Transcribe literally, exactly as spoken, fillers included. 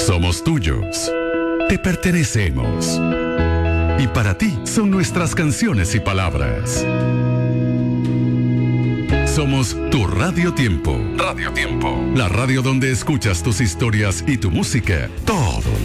Somos tuyos. Te pertenecemos. Y para ti son nuestras canciones y palabras. Somos tu Radio Tiempo. Radio Tiempo. La radio donde escuchas tus historias y tu música todo